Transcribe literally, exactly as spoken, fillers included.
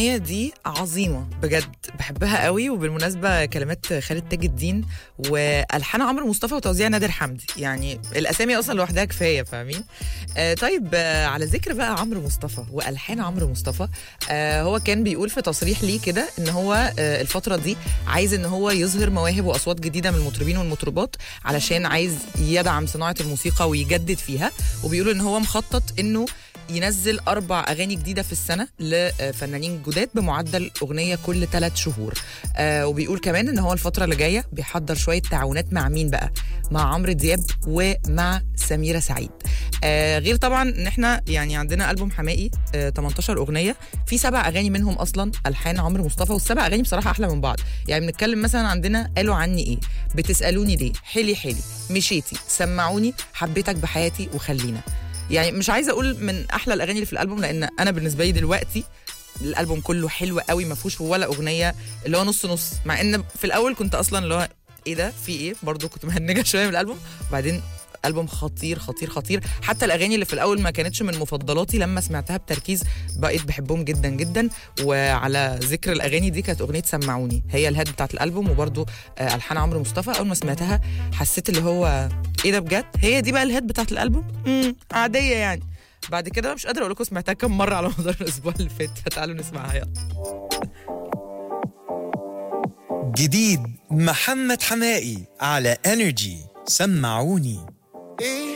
الأغنية دي عظيمة بجد، بحبها قوي. وبالمناسبة كلمات خالد تاج الدين والحان عمرو مصطفى وتوزيع نادر حمدي، يعني الاسامي اصلا لوحدها كفايه، فاهمين؟ آه طيب، آه على ذكر بقى عمرو مصطفى والحان عمرو مصطفى، آه هو كان بيقول في تصريح ليه كده ان هو آه الفتره دي عايز ان هو يظهر مواهب واصوات جديده من المطربين والمطربات، علشان عايز يدعم صناعه الموسيقى ويجدد فيها. وبيقول ان هو مخطط انه ينزل أربع أغاني جديدة في السنة لفنانين جداد بمعدل أغنية كل ثلاث شهور. آه وبيقول كمان إن هو الفترة اللي جاية بيحضر شوية تعاونات مع مين بقى؟ مع عمرو دياب ومع سميرة سعيد. آه غير طبعا إن إحنا يعني عندنا ألبوم حماقي آه تمنتاشر أغنية، في سبع أغاني منهم أصلا ألحان عمرو مصطفى، والسبع أغاني بصراحة أحلى من بعض. يعني بنتكلم مثلا عندنا قالوا عني إيه، بتسألوني ليه، حلي حلي، مشيتي، سمعوني، حبيتك بحياتي، وخلينا. يعني مش عايزه اقول من احلى الاغاني اللي في الالبوم، لان انا بالنسبه لي دلوقتي الالبوم كله حلو قوي، ما فيهوش ولا اغنيه اللي هو نص نص. مع ان في الاول كنت اصلا اللي هو ايه ده في ايه، برضو كنت مهنجه شويه من الالبوم. وبعدين ألبوم خطير خطير خطير. حتى الأغاني اللي في الأول ما كانتش من مفضلاتي، لما سمعتها بتركيز بقيت بحبهم جدا جدا. وعلى ذكر الأغاني دي، كانت أغنية سمعوني هي الهاد بتاعت الألبوم، وبرضو آه ألحان عمرو مصطفى. أول ما سمعتها حسيت اللي هو إيه ده بجد، هي دي بقى الهاد بتاعت الألبوم، امم عادية يعني. بعد كده مش قادرة أقول لكم سمعتها كم مرة على مدار الأسبوع اللي فات، فتعالوا نسمعها يلا. جديد محمد حماقي على انرجي، سمعوني.